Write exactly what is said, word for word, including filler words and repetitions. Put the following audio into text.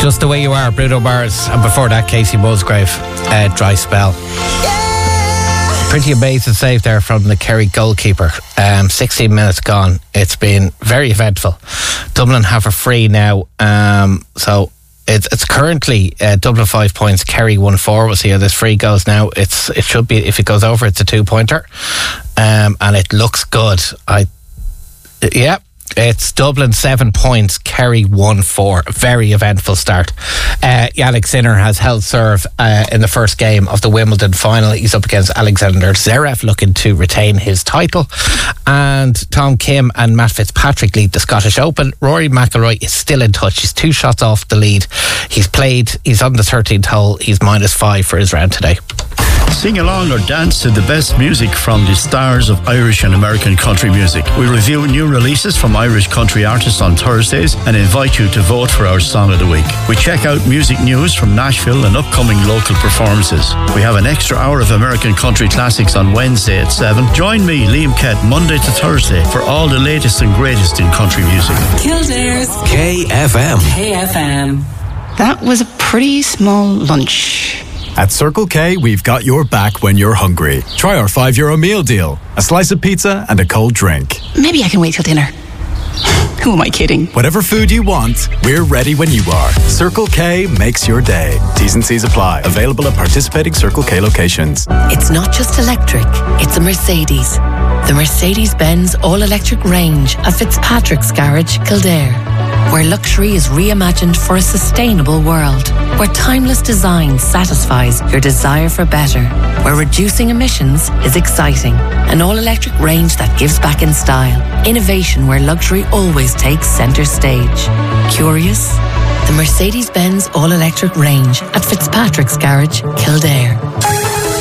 Just the Way You Are, Bruno Mars. And before that, Casey Musgrave, uh, Dry Spell. Pretty amazing save there from the Kerry goalkeeper. Um, sixteen minutes gone. It's been very eventful. Dublin have a free now. Um, so it's it's currently uh, Dublin five points, Kerry one four. We'll see how this free goes now. It's It should be, if it goes over, it's a two-pointer. Um, and it looks good. I, yeah. It's Dublin seven points, Kerry one four. Very eventful start. Uh, Yannick Sinner has held serve uh, in the first game of the Wimbledon final. He's up against Alexander Zverev, looking to retain his title. And Tom Kim and Matt Fitzpatrick lead the Scottish Open. Rory McIlroy is still in touch. He's two shots off the lead. He's played, he's on the thirteenth hole. He's minus five for his round today. Sing along or dance to the best music from the stars of Irish and American country music. We review new releases from Irish country artists on Thursdays and invite you to vote for our Song of the Week. We check out music news from Nashville and upcoming local performances. We have an extra hour of American country classics on Wednesday at seven. Join me, Liam Kett, Monday to Thursday for all the latest and greatest in country music. Kildare's K F M. K F M. That was a pretty small lunch. At Circle K, we've got your back when you're hungry. Try our five euro meal deal. A slice of pizza and a cold drink. Maybe I can wait till dinner. Who am I kidding? Whatever food you want, we're ready when you are. Circle K makes your day. T's and C's apply. Available at participating Circle K locations. It's not just electric, it's a Mercedes. The Mercedes-Benz all-electric range at Fitzpatrick's Garage, Kildare. Where luxury is reimagined for a sustainable world. Where timeless design satisfies your desire for better. Where reducing emissions is exciting. An all-electric range that gives back in style. Innovation where luxury always takes centre stage. Curious? The Mercedes-Benz all-electric range at Fitzpatrick's Garage, Kildare.